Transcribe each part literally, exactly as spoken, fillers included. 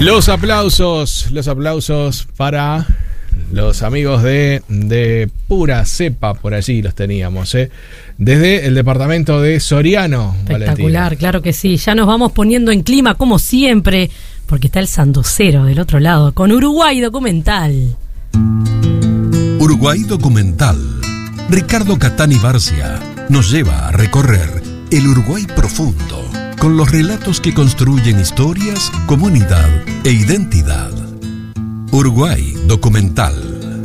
Los aplausos, los aplausos para los amigos de, de Pura Cepa, por allí los teníamos, ¿eh? Desde el departamento de Soriano. Espectacular, Valentina. Claro que sí. Ya nos vamos poniendo en clima como siempre, porque está el sanducero del otro lado, con Uruguay Documental. Uruguay Documental. Ricardo Catani Barcia nos lleva a recorrer el Uruguay profundo, con los relatos que construyen historias, comunidad e identidad. Uruguay Documental.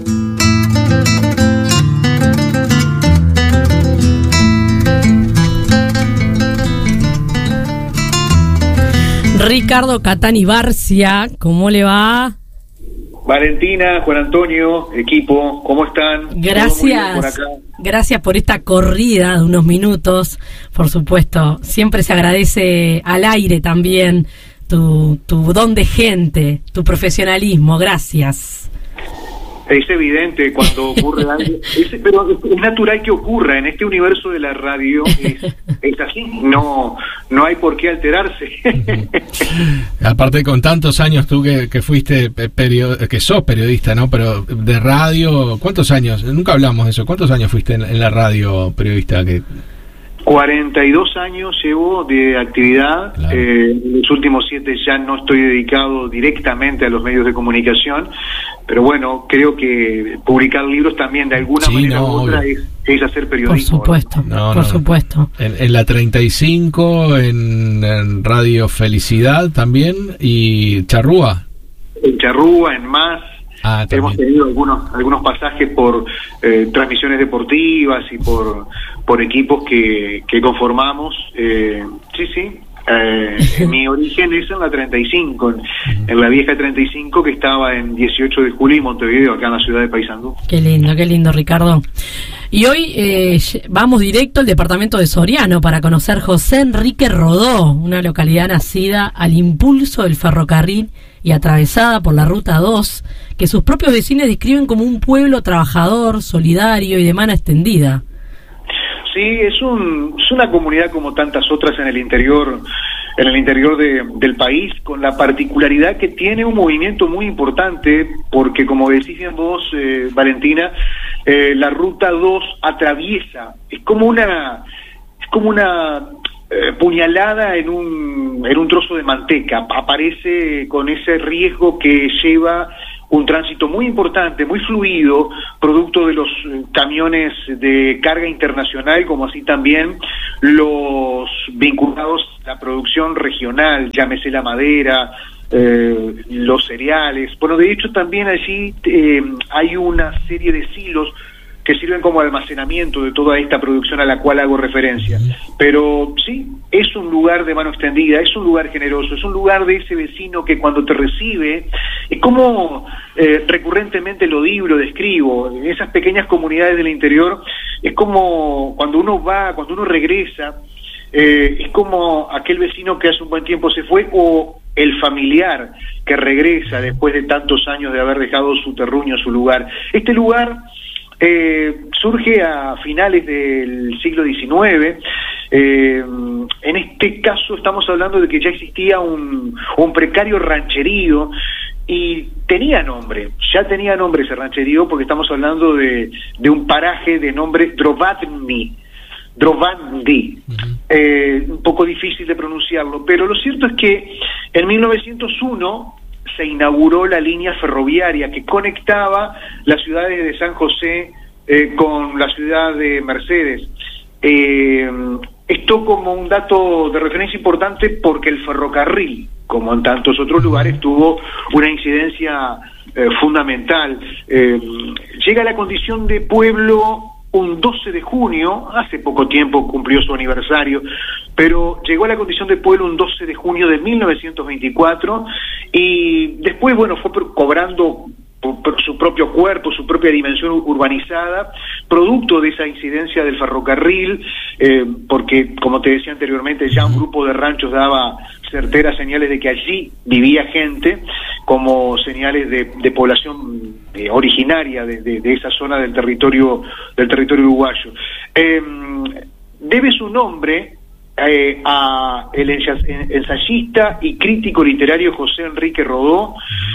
Ricardo Catani Barcia, ¿cómo le va? Valentina, Juan Antonio, equipo, ¿cómo están? Gracias. Por acá. Gracias por esta corrida de unos minutos. Por supuesto, siempre se agradece al aire también tu, tu don de gente, tu profesionalismo. Gracias. Es evidente cuando ocurre algo, es, pero es natural que ocurra en este universo de la radio, es, es así, no no hay por qué alterarse. Aparte, con tantos años tú que, que fuiste period, que sos periodista, ¿no? Pero de radio, ¿cuántos años? Nunca hablamos de eso. ¿Cuántos años fuiste en, en la radio periodista? Que cuarenta y dos años llevo de actividad. Claro. Eh, en los últimos siete ya no estoy dedicado directamente a los medios de comunicación, pero bueno, creo que publicar libros también de alguna sí, manera no, u otra es, es hacer periodismo. Por supuesto, ¿no? No, por no, supuesto. En, en la treinta y cinco, en, en Radio Felicidad también, y Charrúa. En Charrúa, en Más. Ah, hemos tenido algunos algunos pasajes por eh, transmisiones deportivas y por por equipos que, que conformamos. Eh, sí, sí. Eh, mi origen es en la treinta y cinco, en, en la vieja treinta y cinco que estaba en dieciocho de julio y Montevideo, acá en la ciudad de Paysandú. Qué lindo, qué lindo, Ricardo. Y hoy eh, vamos directo al departamento de Soriano para conocer José Enrique Rodó, una localidad nacida al impulso del ferrocarril y atravesada por la Ruta dos, que sus propios vecinos describen como un pueblo trabajador, solidario y de mano extendida. Sí, es, un, es una comunidad como tantas otras en el interior, en el interior de, del país, con la particularidad que tiene un movimiento muy importante, porque como decís bien vos, eh, Valentina, eh, la Ruta dos atraviesa, es como una, es como una eh, puñalada en un, en un trozo de manteca, aparece con ese riesgo que lleva un tránsito muy importante, muy fluido, producto de los camiones de carga internacional, como así también los vinculados a la producción regional, llámese la madera, eh, los cereales. Bueno, de hecho también allí eh, hay una serie de silos que sirven como almacenamiento de toda esta producción a la cual hago referencia. Pero sí, es un lugar de mano extendida, es un lugar generoso, es un lugar de ese vecino que cuando te recibe, es como eh, recurrentemente lo digo, lo describo, en esas pequeñas comunidades del interior, es como cuando uno va, cuando uno regresa, eh, es como aquel vecino que hace un buen tiempo se fue, o el familiar que regresa después de tantos años de haber dejado su terruño, su lugar. Este lugar Eh, surge a finales del siglo diecinueve. Eh, en este caso estamos hablando de que ya existía un, un precario rancherío y tenía nombre, ya tenía nombre ese rancherío, porque estamos hablando de, de un paraje de nombre Drovadni, Drovandi, uh-huh. eh, un poco difícil de pronunciarlo, pero lo cierto es que en mil novecientos uno se inauguró la línea ferroviaria que conectaba las ciudades de San José eh, con la ciudad de Mercedes. Eh, esto como un dato de referencia importante, porque el ferrocarril, como en tantos otros lugares, tuvo una incidencia eh, fundamental. Eh, llega a la condición de pueblo un doce de junio, hace poco tiempo cumplió su aniversario, pero llegó a la condición de pueblo un doce de junio de mil novecientos veinticuatro, y después, bueno, fue cobrando por, por su propio cuerpo, su propia dimensión urbanizada, producto de esa incidencia del ferrocarril, eh, porque, como te decía anteriormente, ya un grupo de ranchos daba certeras señales de que allí vivía gente, como señales de, de población eh, originaria de, de, de esa zona del territorio del territorio uruguayo. Eh, debe su nombre eh, a el ensayista y crítico literario José Enrique Rodó,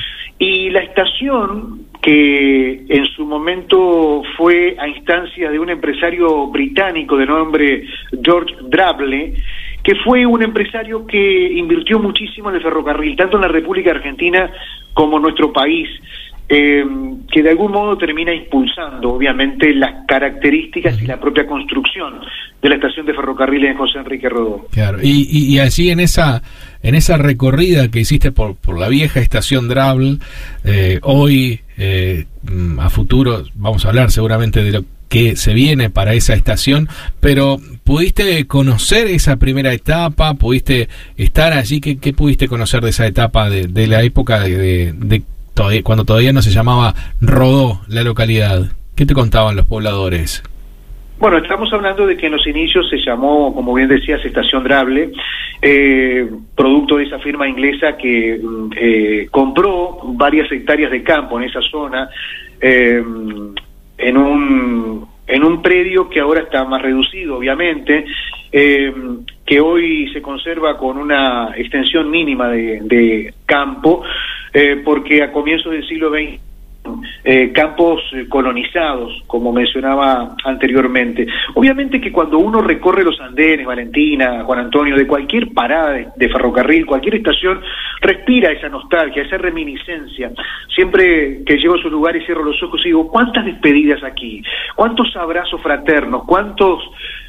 y la estación, que en su momento fue a instancia de un empresario británico de nombre George Drabble, que fue un empresario que invirtió muchísimo en el ferrocarril, tanto en la República Argentina como en nuestro país, eh, que de algún modo termina impulsando, obviamente, las características y la propia construcción de la estación de ferrocarril en José Enrique Rodó. Claro, y, y, y allí en esa en esa recorrida que hiciste por, por la vieja estación Drabble, eh, hoy, eh, a futuro, vamos a hablar seguramente de lo que se viene para esa estación, pero ¿pudiste conocer esa primera etapa? ¿Pudiste estar allí? ¿Qué, qué pudiste conocer de esa etapa, de, de la época de, de, de todavía, cuando todavía no se llamaba Rodó la localidad? ¿Qué te contaban los pobladores? Bueno, estamos hablando de que en los inicios se llamó, como bien decías, Estación Drabble, eh, producto de esa firma inglesa que eh, compró varias hectáreas de campo en esa zona, eh, en un en un predio que ahora está más reducido, obviamente, eh, que hoy se conserva con una extensión mínima de, de campo, eh, porque a comienzos del siglo veinte Eh, campos eh, colonizados, como mencionaba anteriormente. Obviamente que cuando uno recorre los andenes, Valentina, Juan Antonio, de cualquier parada de, de ferrocarril, cualquier estación, respira esa nostalgia, esa reminiscencia. Siempre que llego a esos lugares cierro los ojos y digo, ¿cuántas despedidas aquí? ¿Cuántos abrazos fraternos? ¿Cuántos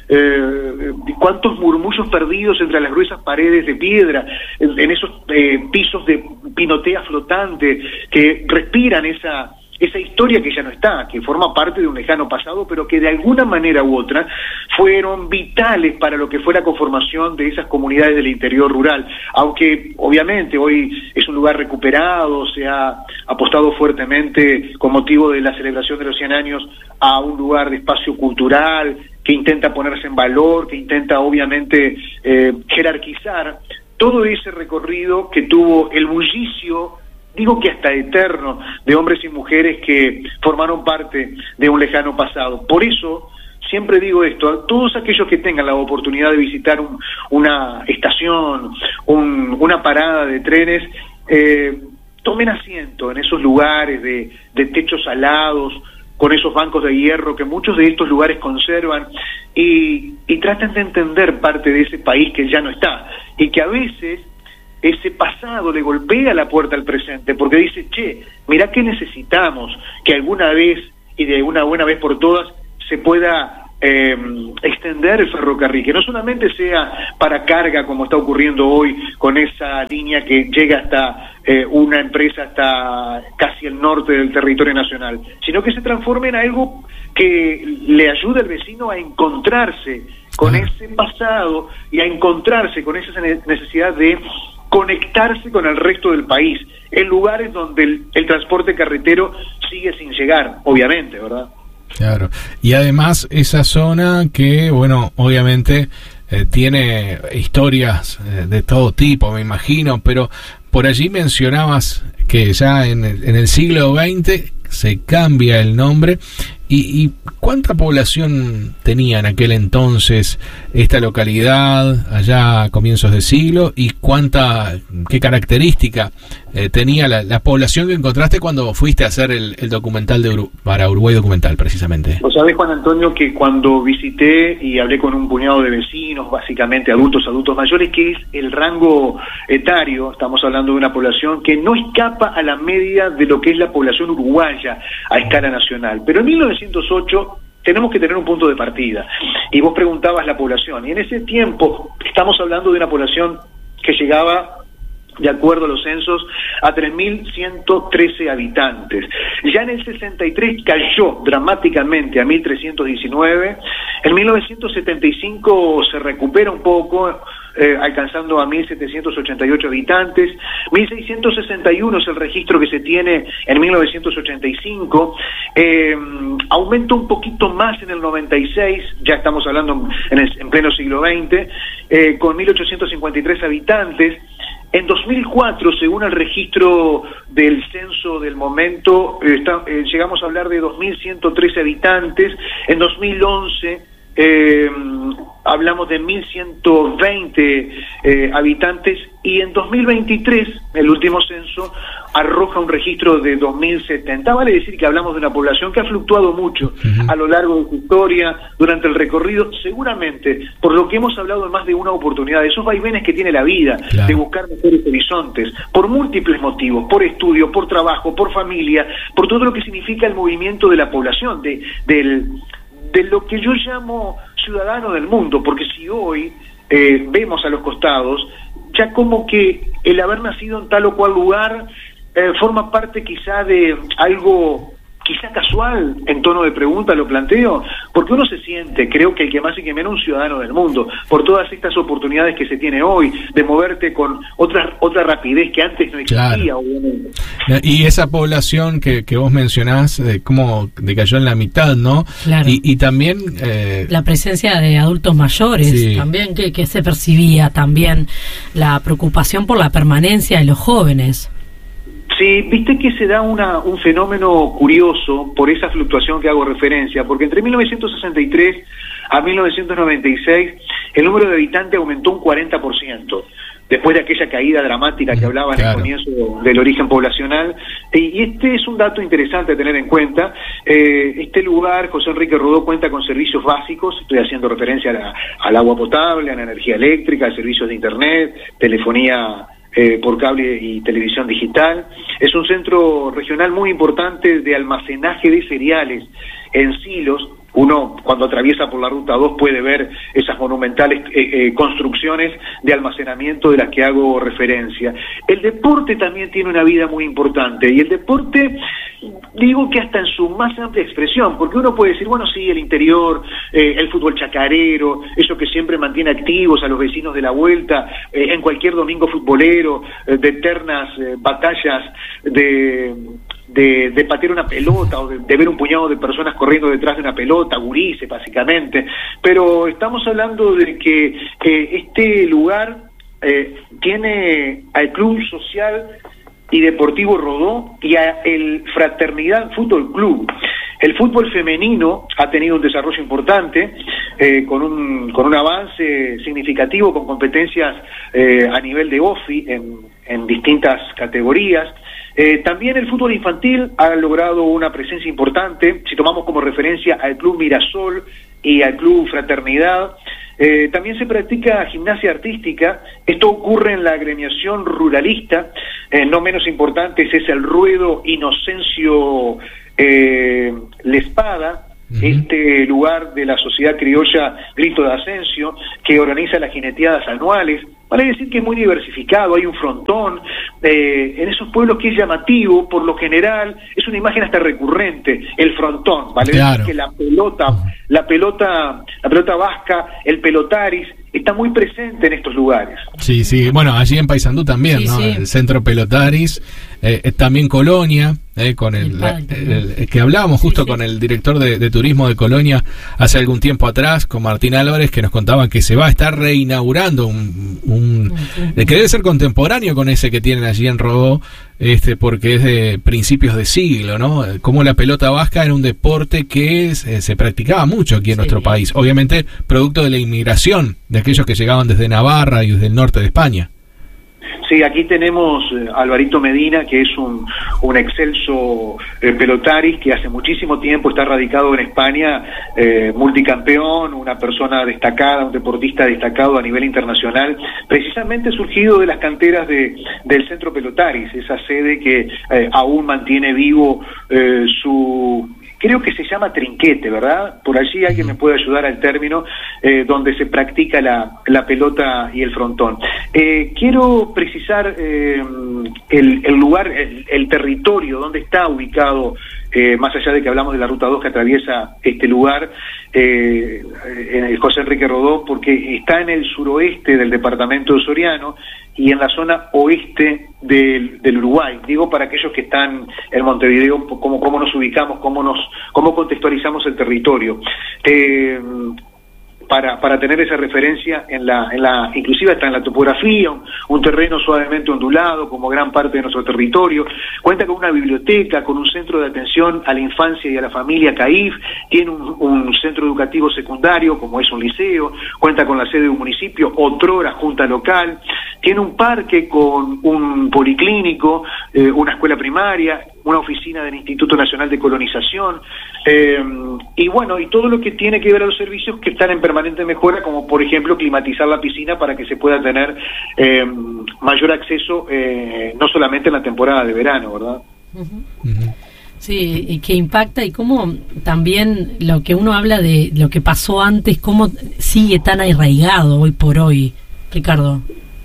Eh, cuántos murmullos perdidos entre las gruesas paredes de piedra, en, en esos eh, pisos de pinotea flotante que respiran esa esa historia que ya no está, que forma parte de un lejano pasado, pero que de alguna manera u otra fueron vitales para lo que fue la conformación de esas comunidades del interior rural, aunque obviamente hoy es un lugar recuperado, se ha apostado fuertemente con motivo de la celebración de los cien años a un lugar de espacio cultural que intenta ponerse en valor, que intenta obviamente eh, jerarquizar todo ese recorrido que tuvo el bullicio, digo que hasta eterno, de hombres y mujeres que formaron parte de un lejano pasado. Por eso siempre digo esto, a todos aquellos que tengan la oportunidad de visitar un, una estación, un, una parada de trenes, eh, tomen asiento en esos lugares de, de techos alados, con esos bancos de hierro que muchos de estos lugares conservan, y, y traten de entender parte de ese país que ya no está, y que a veces ese pasado le golpea la puerta al presente, porque dice, che, mirá que necesitamos que alguna vez, y de una buena vez por todas, se pueda eh, extender el ferrocarril, que no solamente sea para carga, como está ocurriendo hoy con esa línea que llega hasta eh, una empresa hasta casi el norte del territorio nacional, sino que se transforme en algo que le ayude al vecino a encontrarse con ese pasado y a encontrarse con esa necesidad de conectarse con el resto del país, en lugares donde el, el transporte carretero sigue sin llegar, obviamente, ¿verdad? Claro, y además esa zona que, bueno, obviamente eh, tiene historias eh, de todo tipo, me imagino, pero por allí mencionabas que ya en el, en el siglo veinte se cambia el nombre. ¿Y, y cuánta población tenía en aquel entonces esta localidad, allá a comienzos de siglo? ¿Y cuánta, qué característica eh, tenía la, la población que encontraste cuando fuiste a hacer el, el documental de Uru- para Uruguay Documental, precisamente? Vos sabés, Juan Antonio, que cuando visité y hablé con un puñado de vecinos, básicamente adultos, adultos mayores, que es el rango etario, estamos hablando de una población que no escapa a la media de lo que es la población uruguaya a escala nacional. Pero en mil novecientos ocho tenemos que tener un punto de partida. Y vos preguntabas la población, y en ese tiempo estamos hablando de una población que llegaba, de acuerdo a los censos, a tres mil ciento trece habitantes. Ya en el sesenta y tres cayó dramáticamente a mil trescientos diecinueve. En mil novecientos setenta y cinco se recupera un poco, eh, alcanzando a mil setecientos ochenta y ocho habitantes. mil seiscientos sesenta y uno es el registro que se tiene en mil novecientos ochenta y cinco. Eh, aumenta un poquito más en el noventa y seis, ya estamos hablando en, el, en pleno siglo veinte, eh, con mil ochocientos cincuenta y tres habitantes. En dos mil cuatro, según el registro del censo del momento, eh, está, eh, llegamos a hablar de dos mil ciento trece habitantes. En dos mil once, eh, hablamos de mil ciento veinte eh, habitantes, y en dos mil veintitrés, el último censo, arroja un registro de dos mil setenta. Vale decir que hablamos de una población que ha fluctuado mucho uh-huh. a lo largo de su historia, durante el recorrido, seguramente, por lo que hemos hablado en más de una oportunidad, esos vaivenes que tiene la vida, claro. de buscar mejores horizontes, por múltiples motivos, por estudio, por trabajo, por familia, por todo lo que significa el movimiento de la población, de, del, de lo que yo llamo ciudadano del mundo, porque si hoy eh, vemos a los costados, ya como que el haber nacido en tal o cual lugar eh, forma parte quizá de algo quizá casual, en tono de pregunta lo planteo, porque uno se siente, creo que el que más y que menos, un ciudadano del mundo, por todas estas oportunidades que se tiene hoy, de moverte con otra otra rapidez que antes no existía, claro. obviamente. Y esa población que, que vos mencionás, eh, como decayó en la mitad, ¿no? Claro. Y, y también... Eh... la presencia de adultos mayores, sí. también que, que se percibía, también la preocupación por la permanencia de los jóvenes. Sí, viste que se da una, un fenómeno curioso por esa fluctuación que hago referencia, porque entre mil novecientos sesenta y tres a mil novecientos noventa y seis el número de habitantes aumentó un cuarenta por ciento, después de aquella caída dramática que hablaba claro. en el comienzo del origen poblacional. Y este es un dato interesante a tener en cuenta. Eh, este lugar, José Enrique Rodó, cuenta con servicios básicos, estoy haciendo referencia a la, al agua potable, a la energía eléctrica, a servicios de internet, telefonía Eh, por cable y televisión digital. Es un centro regional muy importante de almacenaje de cereales en silos. Uno, cuando atraviesa por la Ruta dos, puede ver esas monumentales eh, eh, construcciones de almacenamiento de las que hago referencia. El deporte también tiene una vida muy importante, y el deporte, digo que hasta en su más amplia expresión, porque uno puede decir, bueno, sí, el interior, eh, el fútbol chacarero, eso que siempre mantiene activos a los vecinos de la vuelta, eh, en cualquier domingo futbolero, eh, de eternas eh, batallas de... De, de patear una pelota o de, de ver un puñado de personas corriendo detrás de una pelota, gurises básicamente, pero estamos hablando de que eh, este lugar eh, tiene al Club Social y Deportivo Rodó y a el Fraternidad Fútbol Club. El fútbol femenino ha tenido un desarrollo importante, eh, con un con un avance significativo, con competencias eh, a nivel de O F I en, en distintas categorías. Eh, también el fútbol infantil ha logrado una presencia importante, si tomamos como referencia al Club Mirasol y al Club Fraternidad. Eh, también se practica gimnasia artística. Esto ocurre en la agremiación ruralista, eh, no menos importante es el Ruedo Inocencio eh, Lespada, uh-huh. este lugar de la sociedad criolla Grito de Ascencio, que organiza las jineteadas anuales. Vale decir que es muy diversificado, hay un frontón eh, en esos pueblos que es llamativo, por lo general es una imagen hasta recurrente, el frontón, vale claro. decir que la pelota, la pelota, la pelota vasca, el pelotaris, está muy presente en estos lugares. Sí, sí, bueno, allí en Paysandú también, sí, ¿no? Sí. El centro pelotaris, eh, también Colonia, eh, con el, el, el, el que hablábamos justo sí, sí. con el director de, de turismo de Colonia hace algún tiempo atrás, con Martín Álvarez, que nos contaba que se va a estar reinaugurando un, un sí. que debe ser contemporáneo con ese que tienen allí en Rodó, este, porque es de principios de siglo, ¿no? Como la pelota vasca era un deporte que es, eh, se practicaba mucho aquí en sí. nuestro país, obviamente producto de la inmigración de aquellos que llegaban desde Navarra y desde el norte de España. Sí, aquí tenemos eh, Alvarito Medina, que es un, un excelso eh, pelotaris que hace muchísimo tiempo está radicado en España, eh, multicampeón, una persona destacada, un deportista destacado a nivel internacional, precisamente surgido de las canteras de, del Centro Pelotaris, esa sede que eh, aún mantiene vivo eh, su... creo que se llama trinquete, ¿verdad? Por allí alguien me puede ayudar al término, eh, donde se practica la, la pelota y el frontón. Eh, quiero precisar eh, el, el lugar, el, el territorio donde está ubicado, eh, más allá de que hablamos de la Ruta dos que atraviesa este lugar, eh, en el José Enrique Rodó, porque está en el suroeste del departamento de Soriano y en la zona oeste del, del Uruguay. Digo, para aquellos que están en Montevideo, cómo, cómo nos ubicamos, cómo nos cómo contextualizamos el territorio. Eh, para, para tener esa referencia en la, en la, inclusive hasta en la topografía, un, un terreno suavemente ondulado, como gran parte de nuestro territorio. Cuenta con una biblioteca, con un centro de atención a la infancia y a la familia, CAIF, tiene un, un centro educativo secundario, como es un liceo, cuenta con la sede de un municipio, otrora junta local, tiene un parque con un policlínico, eh, una escuela primaria, una oficina del Instituto Nacional de Colonización, eh, y bueno, y todo lo que tiene que ver a los servicios que están en permanente mejora, como por ejemplo climatizar la piscina para que se pueda tener eh, mayor acceso, eh, no solamente en la temporada de verano, ¿verdad? Uh-huh. Uh-huh. Sí, y que impacta, y cómo también lo que uno habla de lo que pasó antes, cómo sigue tan arraigado hoy por hoy, Ricardo.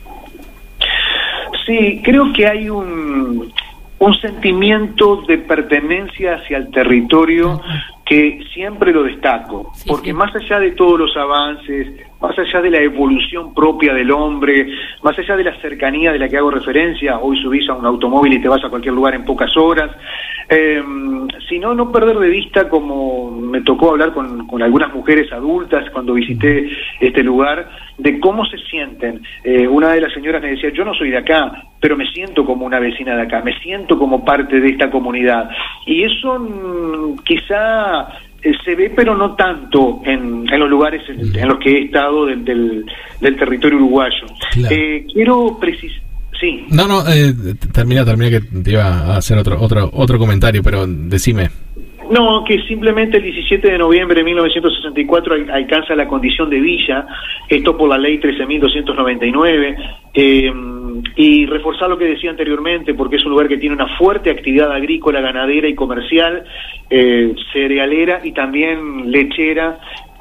Sí, creo que hay un... un sentimiento de pertenencia hacia el territorio que siempre lo destaco, sí, porque sí. Más allá de todos los avances, más allá de la evolución propia del hombre, más allá de la cercanía de la que hago referencia, hoy subís a un automóvil y te vas a cualquier lugar en pocas horas, eh, sino no perder de vista, como me tocó hablar con, con algunas mujeres adultas cuando visité este lugar, de cómo se sienten. Eh, una de las señoras me decía, yo no soy de acá, pero me siento como una vecina de acá, me siento como parte de esta comunidad. Y eso mmm, quizá eh, se ve, pero no tanto en, en los lugares en, en los que he estado del, del, del territorio uruguayo. Claro. Eh, quiero precisar... Sí. No, no, eh, termina, termina que te iba a hacer otro, otro, otro comentario, pero decime. No, que simplemente el diecisiete de noviembre de mil novecientos sesenta y cuatro al, alcanza la condición de villa, esto por la ley trece mil doscientos noventa y nueve, eh, y reforzar lo que decía anteriormente, porque es un lugar que tiene una fuerte actividad agrícola, ganadera y comercial, eh, cerealera y también lechera,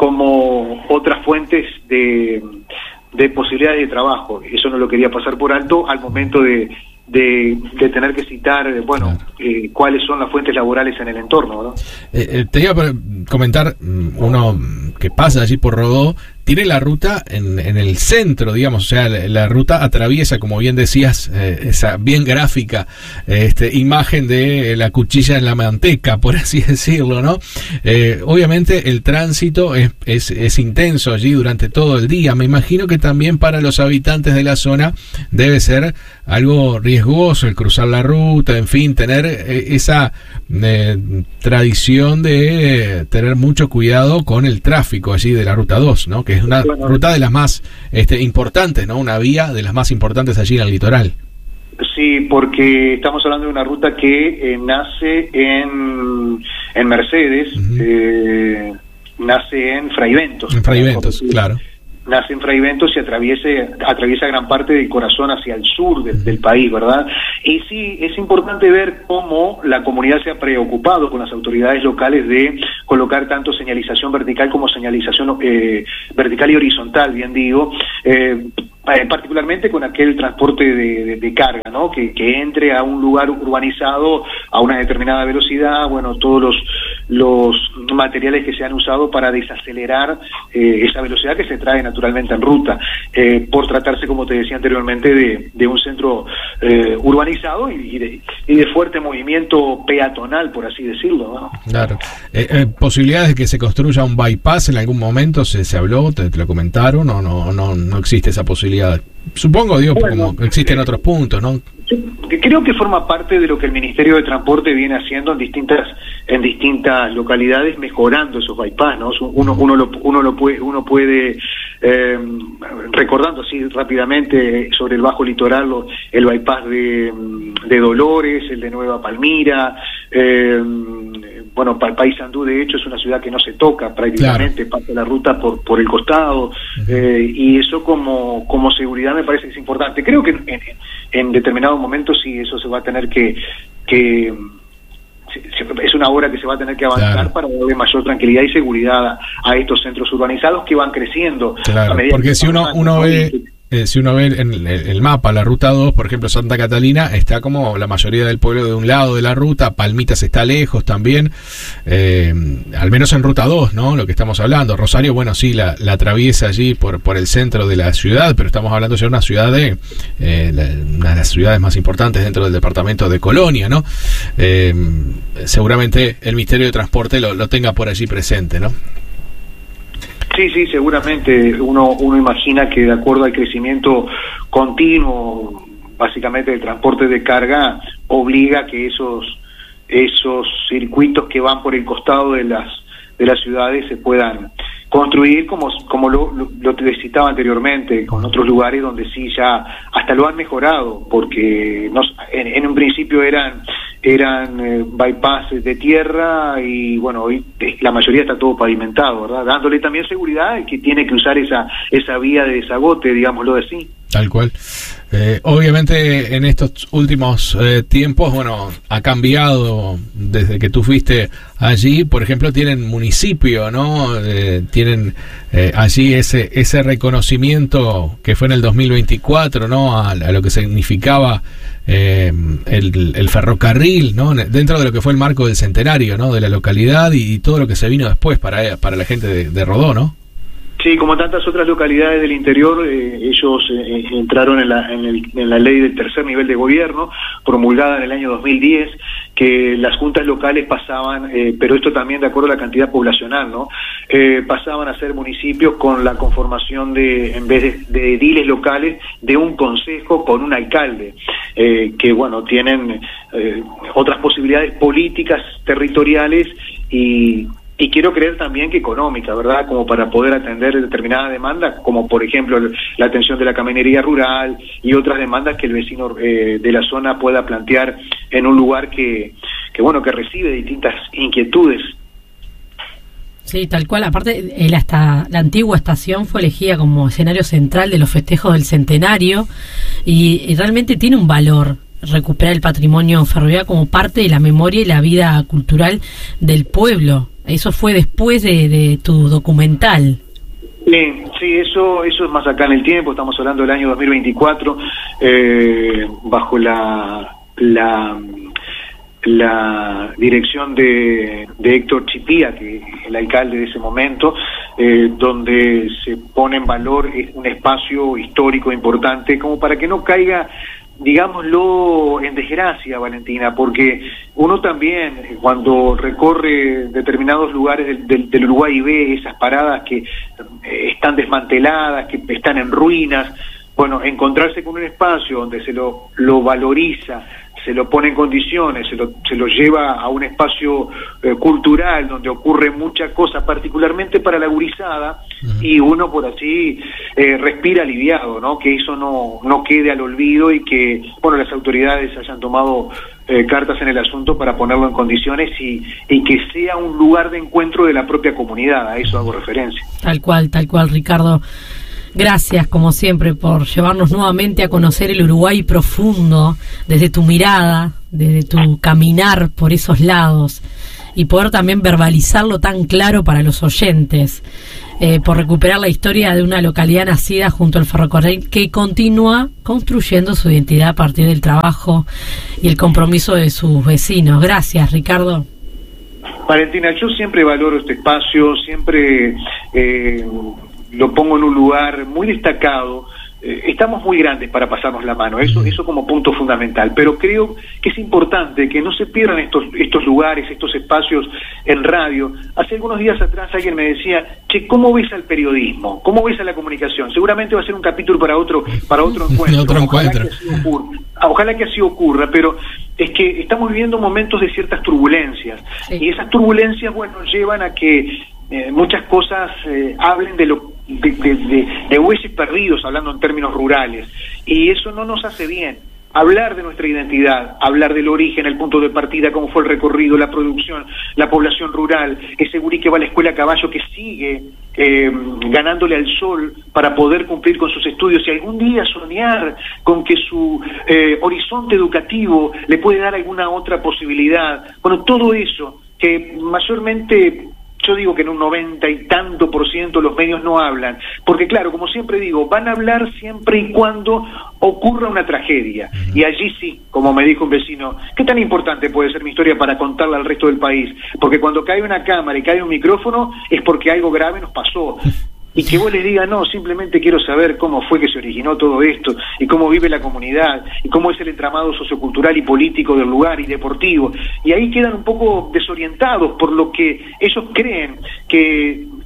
como otras fuentes de, de posibilidades de trabajo. Eso no lo quería pasar por alto al momento de... De, de tener que citar, bueno, claro. eh, cuáles son las fuentes laborales en el entorno, ¿no? Eh, eh, te iba a comentar, uno que pasa allí por Rodó, tiene la ruta en, en el centro, digamos, o sea, la, la ruta atraviesa, como bien decías, eh, esa bien gráfica eh, este, imagen de la cuchilla en la manteca, por así decirlo, ¿no? Eh, obviamente el tránsito es, es, es intenso allí durante todo el día. Me imagino que también para los habitantes de la zona debe ser algo riesgoso el cruzar la ruta, en fin, tener eh, esa eh, tradición de eh, tener mucho cuidado con el tráfico allí de la ruta dos, ¿no? Que es una bueno, ruta de las más este, importantes, ¿no? Una vía de las más importantes allí en el litoral. Sí, porque estamos hablando de una ruta que eh, nace en, en Mercedes, uh-huh. eh, nace en Fraiventos. En Fraiventos, claro. Nace en Fraiventos y atraviese, atraviesa gran parte del corazón hacia el sur del, del país, ¿verdad? Y sí, es importante ver cómo la comunidad se ha preocupado con las autoridades locales de colocar tanto señalización vertical como señalización eh, vertical y horizontal, bien digo, eh, particularmente con aquel transporte de, de, de carga, ¿no? Que, que entre a un lugar urbanizado a una determinada velocidad, bueno, todos los, los materiales que se han usado para desacelerar eh, esa velocidad que se trae naturalmente en ruta, eh, por tratarse, como te decía anteriormente, de, de un centro eh, urbanizado y, y, de, y de fuerte movimiento peatonal, por así decirlo, ¿no? Claro. Eh, eh, ¿Posibilidades de que se construya un bypass en algún momento? ¿Se, se habló? ¿Te, te lo comentaron? ¿O no, no, no existe esa posibilidad? Supongo, digo, bueno, como existen eh, otros puntos, ¿no? Creo que forma parte de lo que el Ministerio de Transporte viene haciendo en distintas en distintas localidades, mejorando esos bypass, ¿no? Uno uno lo uno lo puede uno puede eh, recordando así rápidamente sobre el bajo litoral, lo, el bypass de, de Dolores, el de Nueva Palmira, eh, bueno, Paysandú de hecho es una ciudad que no se toca prácticamente, claro. Pasa la ruta por por el costado, uh-huh. eh, y eso como como seguridad me parece que es importante. Creo que en, en, en determinados momentos sí eso se va a tener que que es una obra que se va a tener que avanzar, claro, para darle mayor tranquilidad y seguridad a, a estos centros urbanizados que van creciendo. Claro, porque si uno uno ve Eh, si uno ve en el, el mapa, la ruta dos, por ejemplo, Santa Catalina, está como la mayoría del pueblo de un lado de la ruta, Palmitas está lejos también, eh, al menos en ruta dos, ¿no? Lo que estamos hablando. Rosario, bueno, sí, la, la atraviesa allí por, por el centro de la ciudad, pero estamos hablando ya de una ciudad de, eh, la, una de las ciudades más importantes dentro del departamento de Colonia, ¿no? Eh, seguramente el Ministerio de Transporte lo, lo tenga por allí presente, ¿no? Sí, sí, seguramente uno, uno imagina que de acuerdo al crecimiento continuo, básicamente del transporte de carga, obliga que esos esos circuitos que van por el costado de las de las ciudades se puedan construir como como lo, lo, lo te citaba anteriormente, con otros lugares donde sí ya hasta lo han mejorado, porque no, en, en un principio eran eran eh, bypasses de tierra y bueno, hoy la mayoría está todo pavimentado, ¿verdad? Dándole también seguridad al que tiene que usar esa esa vía de desagote, digámoslo así. Tal cual. Eh, obviamente en estos últimos eh, tiempos, bueno, ha cambiado desde que tú fuiste allí. Por ejemplo, tienen municipio, ¿no? Eh, tienen eh, allí ese ese reconocimiento que fue en el dos mil veinticuatro, ¿no? A, a lo que significaba eh, el, el ferrocarril, ¿no? Dentro de lo que fue el marco del centenario, ¿no? De la localidad y, y todo lo que se vino después para para la gente de, de Rodó, ¿no? Sí, como tantas otras localidades del interior, eh, ellos eh, entraron en la, en, el, en la ley del tercer nivel de gobierno, promulgada en el año dos mil diez, que las juntas locales pasaban, eh, pero esto también de acuerdo a la cantidad poblacional, ¿no? Eh, pasaban a ser municipios con la conformación de, en vez de, de ediles locales, de un consejo con un alcalde, eh, que bueno, tienen eh, otras posibilidades políticas, territoriales y... Y quiero creer también que económica, ¿verdad? Como para poder atender determinadas demandas, como por ejemplo la atención de la camionería rural y otras demandas que el vecino eh, de la zona pueda plantear en un lugar que, que bueno, que recibe distintas inquietudes. Sí, tal cual. Aparte, el hasta la antigua estación fue elegida como escenario central de los festejos del centenario y, y realmente tiene un valor recuperar el patrimonio ferroviario como parte de la memoria y la vida cultural del pueblo. Eso fue después de, de tu documental. Sí, sí, eso eso es más acá en el tiempo. Estamos hablando del año dos mil veinticuatro, eh, bajo la la la dirección de, de Héctor Chipía, que es el alcalde de ese momento, eh, donde se pone en valor un espacio histórico importante, como para que no caiga, digámoslo, en desgracia, Valentina, porque uno también cuando recorre determinados lugares del, del, del Uruguay y ve esas paradas que eh, están desmanteladas, que están en ruinas, bueno, encontrarse con un espacio donde se lo, lo valoriza, se lo pone en condiciones, se lo, se lo lleva a un espacio eh, cultural donde ocurre mucha cosa, particularmente para la gurizada, uh-huh. Y uno por así eh, respira aliviado, ¿no? Que eso no, no quede al olvido y que, bueno, las autoridades hayan tomado eh, cartas en el asunto para ponerlo en condiciones y, y que sea un lugar de encuentro de la propia comunidad, a eso hago referencia. Tal cual, tal cual, Ricardo. Gracias, como siempre, por llevarnos nuevamente a conocer el Uruguay profundo, desde tu mirada, desde tu caminar por esos lados, y poder también verbalizarlo tan claro para los oyentes, eh, por recuperar la historia de una localidad nacida junto al ferrocarril que continúa construyendo su identidad a partir del trabajo y el compromiso de sus vecinos. Gracias, Ricardo. Valentina, yo siempre valoro este espacio, siempre... Eh, lo pongo en un lugar muy destacado. Eh, estamos muy grandes para pasarnos la mano, eso eso como punto fundamental, pero creo que es importante que no se pierdan estos estos lugares, estos espacios en radio. Hace algunos días atrás alguien me decía, che, ¿cómo ves al periodismo? ¿Cómo ves a la comunicación? Seguramente va a ser un capítulo para otro para otro encuentro. Otro encuentro. Ojalá que así ocurra, ojalá que así ocurra, pero es que estamos viviendo momentos de ciertas turbulencias, sí. Y esas turbulencias, bueno, llevan a que eh, muchas cosas eh, hablen de lo de, de, de, de huesos perdidos, hablando en términos rurales, y eso no nos hace bien. Hablar de nuestra identidad, hablar del origen, el punto de partida, cómo fue el recorrido, la producción, la población rural, ese gurí que va a la escuela a caballo, que sigue eh, ganándole al sol para poder cumplir con sus estudios y algún día soñar con que su eh, horizonte educativo le puede dar alguna otra posibilidad. Bueno, todo eso que mayormente... Yo digo que en un noventa y tanto por ciento los medios no hablan, porque claro, como siempre digo, van a hablar siempre y cuando ocurra una tragedia, y allí sí, como me dijo un vecino, ¿qué tan importante puede ser mi historia para contarla al resto del país? Porque cuando cae una cámara y cae un micrófono es porque algo grave nos pasó. Y que vos les digas, no, simplemente quiero saber cómo fue que se originó todo esto, y cómo vive la comunidad, y cómo es el entramado sociocultural y político del lugar, y deportivo. Y ahí quedan un poco desorientados por lo que ellos creen que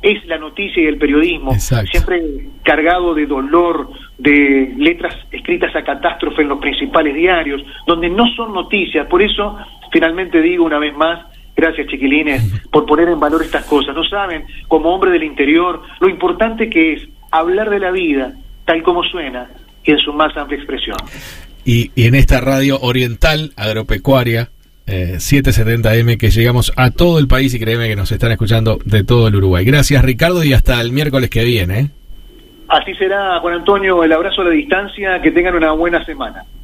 es la noticia y el periodismo, Exacto. siempre cargado de dolor, de letras escritas a catástrofe en los principales diarios, donde no son noticias. Por eso, finalmente digo una vez más, gracias chiquilines, por poner en valor estas cosas. No saben, como hombre del interior, lo importante que es hablar de la vida, tal como suena, y en su más amplia expresión. Y, y en esta radio oriental, agropecuaria, Eh, setecientos setenta eme, que llegamos a todo el país y créeme que nos están escuchando de todo el Uruguay. Gracias, Ricardo, y hasta el miércoles que viene. ¿eh? Así será, Juan Antonio, el abrazo a la distancia, que tengan una buena semana.